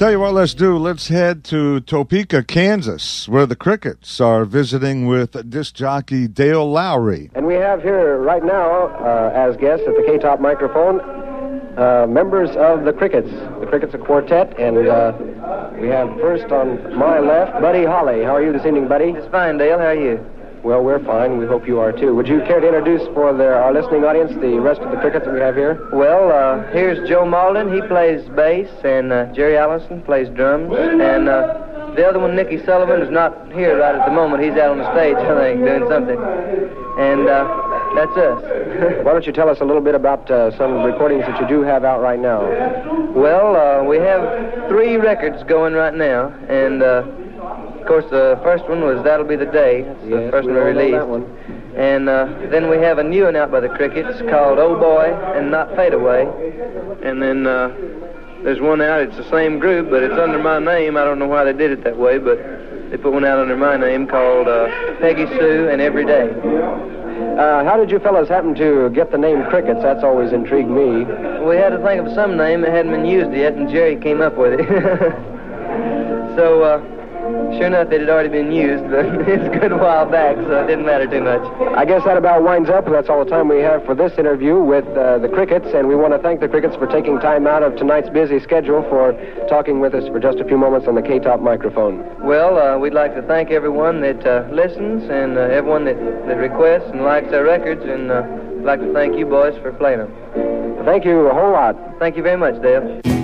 Tell you what, let's do. Let's head to Topeka, Kansas, where the Crickets are visiting with disc jockey Dale Lowry. And we have here right now, as guests at the K-Top microphone, members of the Crickets. The Crickets, a quartet, and we have first on my left, Buddy Holly. How are you this evening, Buddy? It's fine, Dale. How are you? Well, we're fine. We hope you are, too. Would you care to introduce for our listening audience the rest of the Crickets that we have here? Well, here's Joe Malden. He plays bass, and Jerry Allison plays drums. And the other one, Nicky Sullivan, is not here right at the moment. He's out on the stage, I think, doing something. And that's us. Why don't you tell us a little bit about some recordings that you do have out right now? Well, we have 3 records going right now, and of course, the first one was That'll Be the Day. That's the first one we released. That one. And then we have a new one out by the Crickets called Oh Boy and Not Fade Away. And then there's one out, it's the same group, but it's under my name. I don't know why they did it that way, but they put one out under my name called Peggy Sue and Every Day. How did you fellas happen to get the name Crickets? That's always intrigued me. We had to think of some name that hadn't been used yet, and Jerry came up with it. So, sure enough, it had already been used, but it's a good while back, so it didn't matter too much. I guess that about winds up. That's all the time we have for this interview with the Crickets, and we want to thank the Crickets for taking time out of tonight's busy schedule for talking with us for just a few moments on the K-Top microphone. Well, we'd like to thank everyone that listens and everyone that requests and likes our records, and we'd like to thank you boys for playing them. Thank you a whole lot. Thank you very much, Dale.